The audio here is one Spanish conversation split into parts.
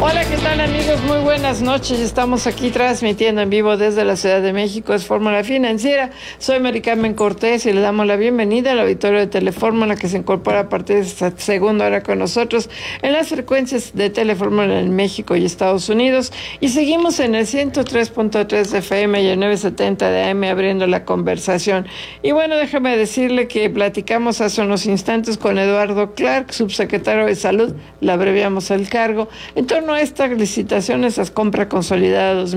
Hola, ¿qué tal amigos? Muy buenas noches. Estamos aquí transmitiendo en vivo desde la Ciudad de México. Es Fórmula Financiera. Soy Mari Carmen Cortés y le damos la bienvenida al auditorio de Telefórmula que se incorpora a partir de esta segunda hora con nosotros en las frecuencias de Telefórmula en México y Estados Unidos. Y seguimos en el 103.3 de FM y el 970 de AM abriendo la conversación. Y bueno, déjame decirle que platicamos hace unos instantes con Eduardo Clark, subsecretario de Salud, le abreviamos el cargo, en torno a esta licitación, esas compras consolidadas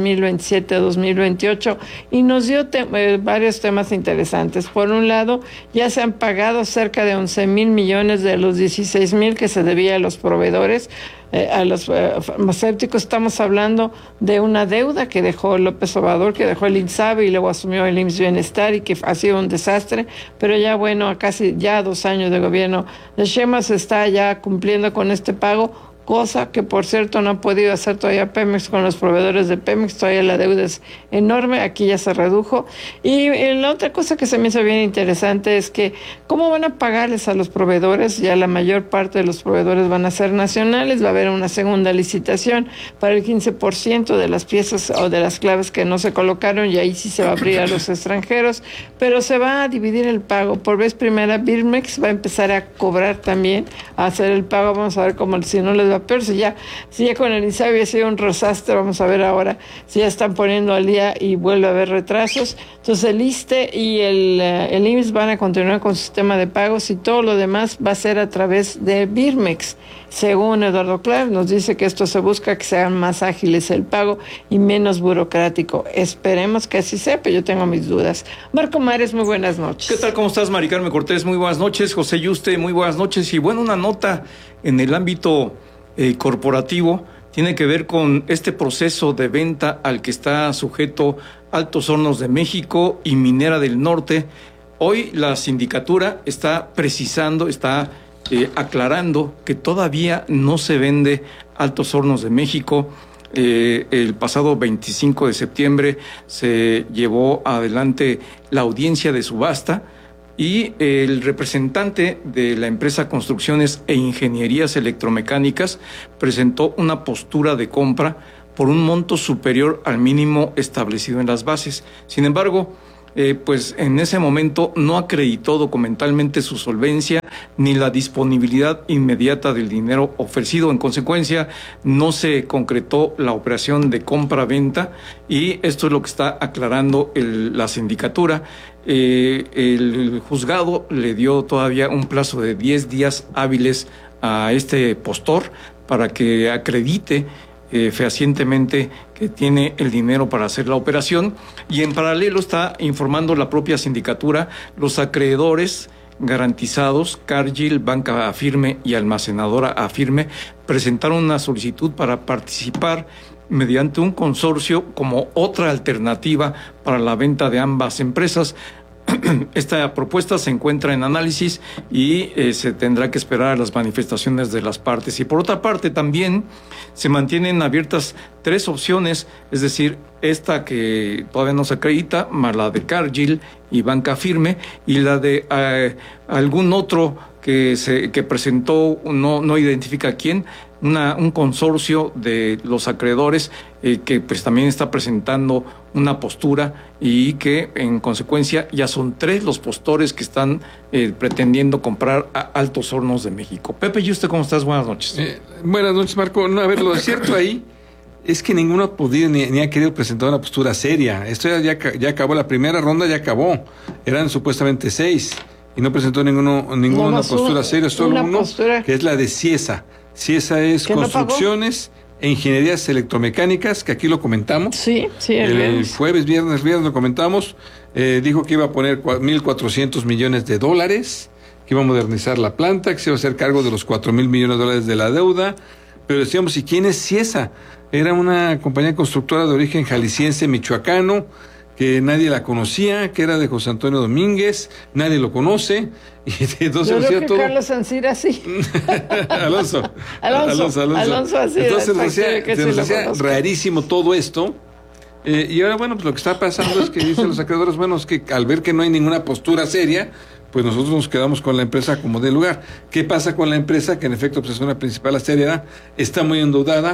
2027-2028, y nos dio varios temas interesantes. Por un lado, ya se han pagado cerca de 11,000 millones de los 16,000 que se debía a los proveedores. A los farmacéuticos. Estamos hablando de una deuda que dejó López Obrador, que dejó el INSABI y luego asumió el IMSS Bienestar y que ha sido un desastre, pero ya bueno, a casi ya 2 años de gobierno de Sheinbaum se está ya cumpliendo con este pago, cosa que por cierto no ha podido hacer todavía Pemex con los proveedores de Pemex. Todavía la deuda es enorme, aquí ya se redujo. Y la otra cosa que se me hizo bien interesante es que cómo van a pagarles a los proveedores. Ya la mayor parte de los proveedores van a ser nacionales, va a haber una segunda licitación para el 15% de las piezas o de las claves que no se colocaron, y ahí sí se va a abrir a los extranjeros, pero se va a dividir el pago. Por vez primera Birmex va a empezar a cobrar también, a hacer el pago. Vamos a ver cómo, si no les va peor, si ya con el INSABI ha sido un desastre. Vamos a ver ahora si ya están poniendo al día y vuelve a haber retrasos. Entonces el ISSSTE y el IMSS van a continuar con su sistema de pagos y todo lo demás va a ser a través de Birmex. Según Eduardo Clark, nos dice que esto se busca que sean más ágiles el pago y menos burocrático. Esperemos que así sea, pero yo tengo mis dudas. Marco Mares, muy buenas noches. ¿Qué tal? ¿Cómo estás, Mari Carmen Cortés? Muy buenas noches. José Yuste, muy buenas noches. Y bueno, una nota en el ámbito corporativo tiene que ver con este proceso de venta al que está sujeto Altos Hornos de México y Minera del Norte. Hoy la sindicatura está precisando, está aclarando que todavía no se vende Altos Hornos de México. El pasado 25 de septiembre se llevó adelante la audiencia de subasta y el representante de la empresa Construcciones e Ingenierías Electromecánicas presentó una postura de compra por un monto superior al mínimo establecido en las bases. Sin embargo, pues en ese momento no acreditó documentalmente su solvencia ni la disponibilidad inmediata del dinero ofrecido. En consecuencia, no se concretó la operación de compra-venta y esto es lo que está aclarando la sindicatura. El juzgado le dio todavía un plazo de 10 días hábiles a este postor para que acredite fehacientemente que tiene el dinero para hacer la operación, y en paralelo está informando la propia sindicatura los acreedores garantizados, Cargill, Banca Afirme y Almacenadora Afirme, presentaron una solicitud para participar mediante un consorcio como otra alternativa para la venta de ambas empresas. Esta propuesta se encuentra en análisis y se tendrá que esperar a las manifestaciones de las partes. Y por otra parte también se mantienen abiertas 3 opciones, es decir, esta que todavía no se acredita, más la de Cargill y Banca Firme, y la de algún otro que presentó, no identifica quién, un consorcio de los acreedores que pues también está presentando una postura, y que en consecuencia ya son 3 los postores que están pretendiendo comprar a Altos Hornos de México. Pepe, ¿y usted cómo estás? Buenas noches. Buenas noches, Marco. No, a ver, lo cierto ahí es que ninguno ha podido ni ha querido presentar una postura seria. Esto ya acabó, la primera ronda ya acabó. Eran supuestamente 6 y no presentó ninguna postura seria, solo uno, que es la de CIESA. CIESA es Construcciones e Ingenierías Electromecánicas, que aquí lo comentamos. Sí, el viernes lo comentamos. Dijo que iba a poner 1,400 millones de dólares, que iba a modernizar la planta, que se iba a hacer cargo de los 4,000 millones de dólares de la deuda. Pero decíamos, ¿y quién es CIESA? Era una compañía constructora de origen jalisciense, michoacano, que nadie la conocía, que era de José Antonio Domínguez, nadie lo conoce, y entonces yo creo que todo... Carlos Ancira sí. Alonso así. Entonces se nos hacía rarísimo todo esto, y ahora bueno, pues lo que está pasando es que dicen los acreedores, bueno, es que al ver que no hay ninguna postura seria, pues nosotros nos quedamos con la empresa como de lugar. ¿Qué pasa con la empresa? Que en efecto pues es una principal seriedad, está muy endeudada,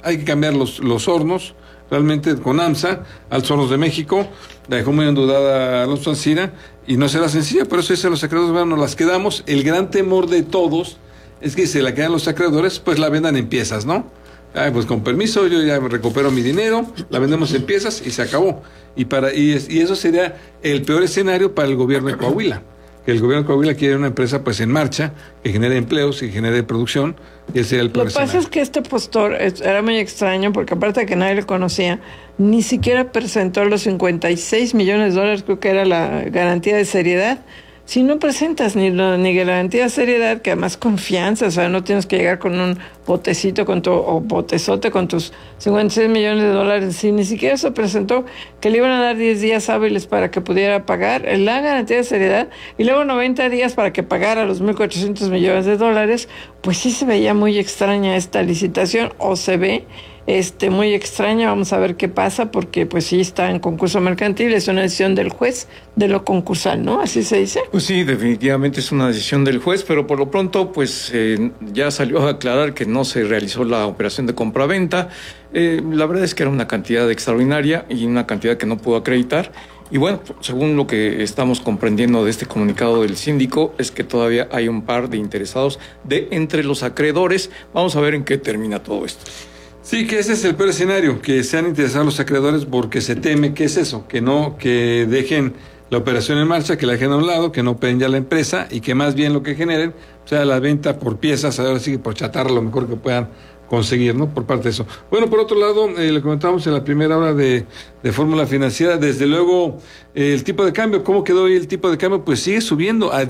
hay que cambiar los hornos, realmente con AMSA, Altos Hornos de México, la dejó muy endeudada Alonso Ancira, y no será sencilla, por eso dicen los acreedores, bueno, nos las quedamos. El gran temor de todos es que si se la quedan los acreedores, pues la vendan en piezas, ¿no? Pues con permiso, yo ya recupero mi dinero, la vendemos en piezas y se acabó. Y eso sería el peor escenario para el gobierno de Coahuila. Que el gobierno de Coahuila quiere una empresa pues en marcha, que genere empleos y genere producción, y ese sería el peor escenario. Lo que pasa es que este postor era muy extraño, porque aparte de que nadie lo conocía, ni siquiera presentó los 56 millones de dólares, creo que era la garantía de seriedad. Si no presentas ni garantía de seriedad, que además confianza, o sea, no tienes que llegar con un botecito o botezote con tus 56 millones de dólares, si ni siquiera eso presentó, que le iban a dar 10 días hábiles para que pudiera pagar la garantía de seriedad y luego 90 días para que pagara los 1.400 millones de dólares, pues sí se veía muy extraña esta licitación, o se ve muy extraña. Vamos a ver qué pasa, porque pues sí está en concurso mercantil, es una decisión del juez de lo concursal, ¿no? Así se dice. Pues sí, definitivamente es una decisión del juez, pero por lo pronto pues ya salió a aclarar que no se realizó la operación de compraventa. La verdad es que era una cantidad extraordinaria y una cantidad que no pudo acreditar. Y bueno, según lo que estamos comprendiendo de este comunicado del síndico, es que todavía hay un par de interesados entre los acreedores. Vamos a ver en qué termina todo esto. Sí, que ese es el peor escenario, que sean interesados los acreedores, porque se teme que es eso, que dejen la operación en marcha, que la dejen a un lado, que no operen ya la empresa y que más bien lo que generen sea la venta por piezas, ahora sí que por chatarra, lo mejor que puedan conseguir, ¿no? Por parte de eso. Bueno, por otro lado, le comentábamos en la primera hora de Fórmula Financiera, desde luego, el tipo de cambio, ¿cómo quedó hoy el tipo de cambio? Pues sigue subiendo a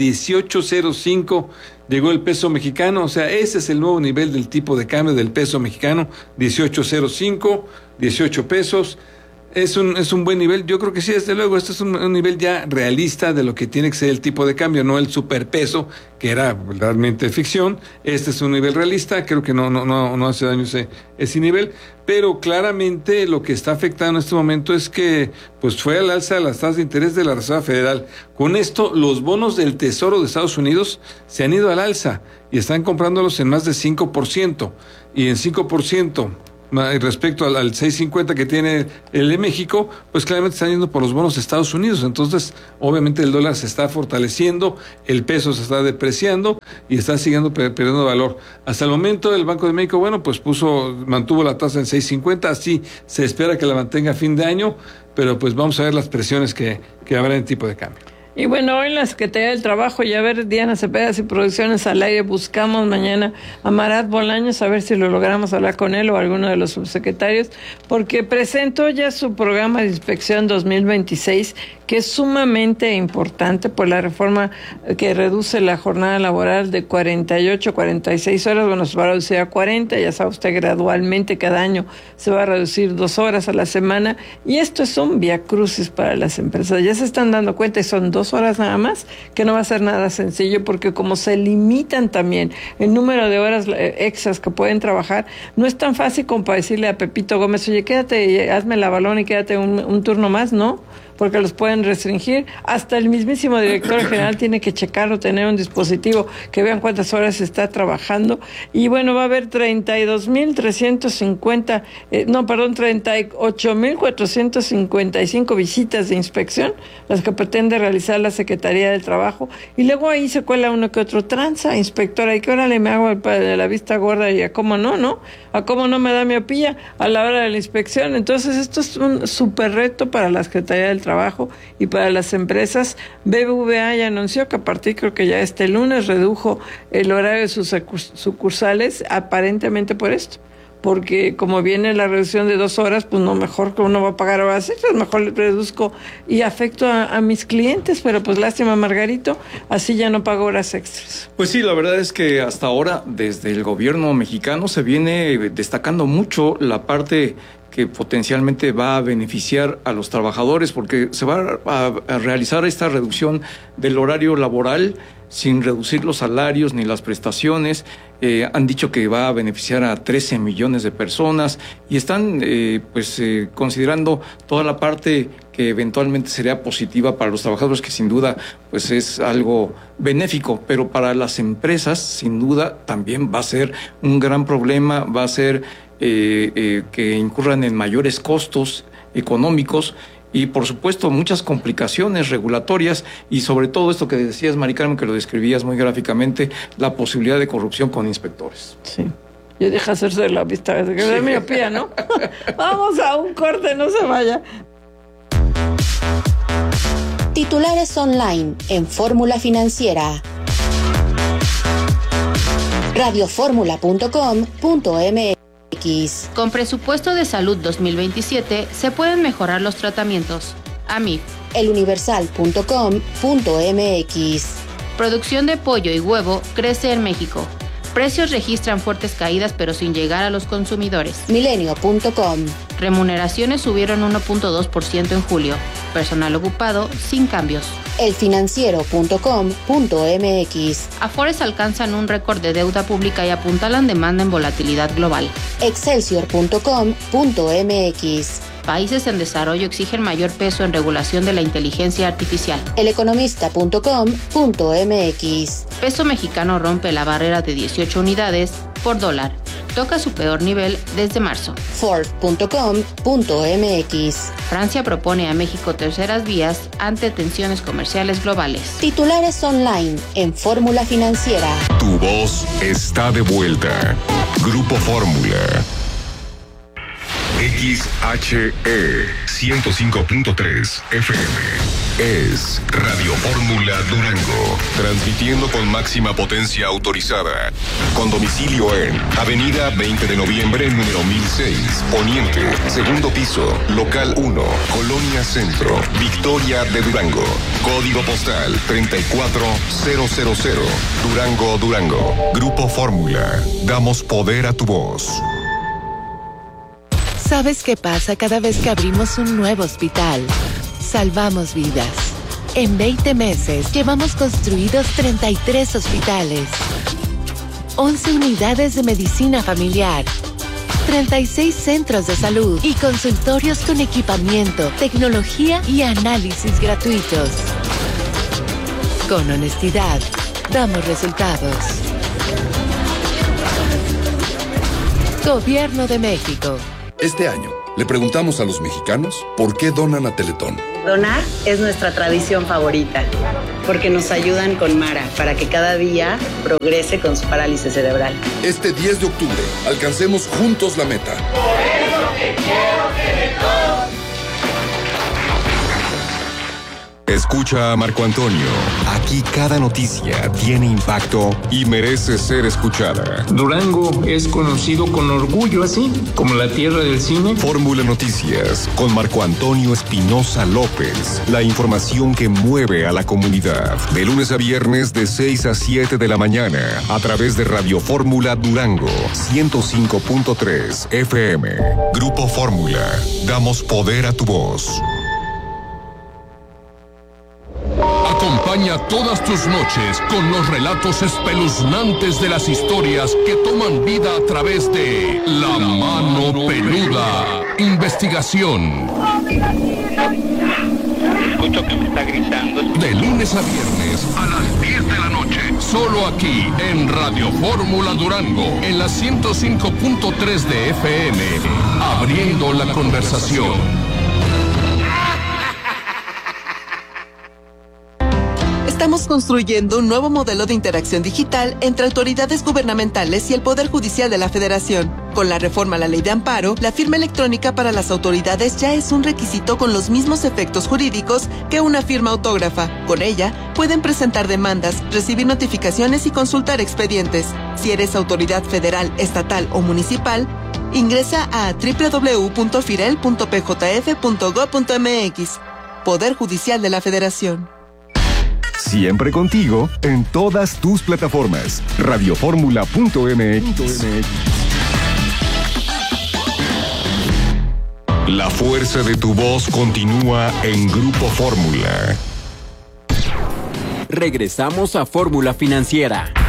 18.05, llegó el peso mexicano, o sea, ese es el nuevo nivel del tipo de cambio del peso mexicano, 18.05, 18 pesos. Es un buen nivel, yo creo que sí, desde luego, este es un nivel ya realista de lo que tiene que ser el tipo de cambio, no el superpeso, que era realmente ficción. Este es un nivel realista, creo que no hace daño ese nivel, pero claramente lo que está afectando en este momento es que pues fue al alza las tasas de interés de la Reserva Federal. Con esto, los bonos del Tesoro de Estados Unidos se han ido al alza y están comprándolos en más de 5%, y en 5%... respecto al 6.50 que tiene el de México, pues claramente están yendo por los bonos de Estados Unidos. Entonces, obviamente el dólar se está fortaleciendo, el peso se está depreciando y está siguiendo perdiendo valor. Hasta el momento el Banco de México, bueno, pues mantuvo la tasa en 6.50, así se espera que la mantenga a fin de año, pero pues vamos a ver las presiones que habrá en tipo de cambio. Y bueno, hoy en la Secretaría del Trabajo, ya ver, Diana Cepeda y Producciones al Aire, buscamos mañana a Marat Bolaños, a ver si lo logramos hablar con él o alguno de los subsecretarios, porque presentó ya su programa de inspección 2026, que es sumamente importante por la reforma que reduce la jornada laboral de 48 a 46 horas, bueno, se va a reducir a 40, ya sabe usted, gradualmente cada año se va a reducir 2 horas a la semana, y esto es un viacrucis para las empresas, ya se están dando cuenta, y son 2 horas nada más, que no va a ser nada sencillo, porque como se limitan también el número de horas extras que pueden trabajar, no es tan fácil como para decirle a Pepito Gómez, oye, quédate, hazme la balón y quédate un turno más, ¿no? Porque los pueden restringir. Hasta el mismísimo director general tiene que checarlo, tener un dispositivo que vean cuántas horas está trabajando. Y bueno, va a haber 38.455 visitas de inspección, las que pretende realizar la Secretaría del Trabajo. Y luego ahí se cuela uno que otro tranza, inspectora, y que órale me hago de la vista gorda, y a cómo no, ¿no? A cómo no me da miopía a la hora de la inspección. Entonces esto es un súper reto para la Secretaría del Trabajo y para las empresas. BBVA ya anunció que a partir, creo que ya este lunes, redujo el horario de sus sucursales, aparentemente por esto, porque como viene la reducción de 2 horas, pues no, mejor que uno va a pagar horas extras, mejor le reduzco y afecto a mis clientes, pero pues lástima, Margarito, así ya no pago horas extras. Pues sí, la verdad es que hasta ahora, desde el gobierno mexicano, se viene destacando mucho la parte que potencialmente va a beneficiar a los trabajadores, porque se va a realizar esta reducción del horario laboral sin reducir los salarios ni las prestaciones. Han dicho que va a beneficiar a 13 millones de personas y están considerando toda la parte que eventualmente sería positiva para los trabajadores, que sin duda pues es algo benéfico, pero para las empresas sin duda también va a ser un gran problema, va a ser que incurran en mayores costos económicos y, por supuesto, muchas complicaciones regulatorias y, sobre todo, esto que decías, Mari Carmen, que lo describías muy gráficamente, la posibilidad de corrupción con inspectores. Sí. Yo deja hacerse la vista, que de miopía, ¿no? Vamos a un corte, no se vaya. Titulares online en Fórmula Financiera. radioformula.com.mx. Con presupuesto de salud 2027 se pueden mejorar los tratamientos. AMIF. eluniversal.com.mx. Producción de pollo y huevo crece en México. Precios registran fuertes caídas pero sin llegar a los consumidores. Milenio.com. Remuneraciones subieron 1.2% en julio. Personal ocupado sin cambios. elfinanciero.com.mx. Afores alcanzan un récord de deuda pública y apuntalan demanda en volatilidad global. Excelsior.com.mx. Países en desarrollo exigen mayor peso en regulación de la inteligencia artificial. eleconomista.com.mx. Peso mexicano rompe la barrera de 18 unidades por dólar. Toca su peor nivel desde marzo. Ford.com.mx. Francia propone a México terceras vías ante tensiones comerciales globales. Titulares online en Fórmula Financiera. Tu voz está de vuelta. Grupo Fórmula. XHE 105.3 FM es Radio Fórmula Durango, transmitiendo con máxima potencia autorizada, con domicilio en Avenida 20 de Noviembre, número 1006, Poniente, segundo piso, local 1, Colonia Centro, Victoria de Durango, código postal 34000, Durango, Durango. Grupo Fórmula, damos poder a tu voz. ¿Sabes qué pasa cada vez que abrimos un nuevo hospital? Salvamos vidas. En 20 meses llevamos construidos 33 hospitales, 11 unidades de medicina familiar, 36 centros de salud y consultorios con equipamiento, tecnología y análisis gratuitos. Con honestidad, damos resultados. Gobierno de México. Este año, le preguntamos a los mexicanos por qué donan a Teletón. Donar es nuestra tradición favorita, porque nos ayudan con Mara para que cada día progrese con su parálisis cerebral. Este 10 de octubre, alcancemos juntos la meta. Por eso te quiero, Teletón. Escucha a Marco Antonio. Aquí cada noticia tiene impacto y merece ser escuchada. Durango es conocido con orgullo así, como la tierra del cine. Fórmula Noticias con Marco Antonio Espinosa López. La información que mueve a la comunidad. De lunes a viernes de 6 a 7 de la mañana a través de Radio Fórmula Durango 105.3 FM. Grupo Fórmula. Damos poder a tu voz. Acompaña todas tus noches con los relatos espeluznantes de las historias que toman vida a través de La Mano Peluda. Investigación. Escucho que me está gritando. De lunes a viernes a las 10 de la noche. Solo aquí en Radio Fórmula Durango, en la 105.3 de FM. Abriendo la conversación. Estamos construyendo un nuevo modelo de interacción digital entre autoridades gubernamentales y el Poder Judicial de la Federación. Con la reforma a la Ley de Amparo, la firma electrónica para las autoridades ya es un requisito con los mismos efectos jurídicos que una firma autógrafa. Con ella, pueden presentar demandas, recibir notificaciones y consultar expedientes. Si eres autoridad federal, estatal o municipal, ingresa a www.firel.pjf.gov.mx. Poder Judicial de la Federación. Siempre contigo en todas tus plataformas. Radioformula.mx. La fuerza de tu voz continúa en Grupo Fórmula. Regresamos a Fórmula Financiera.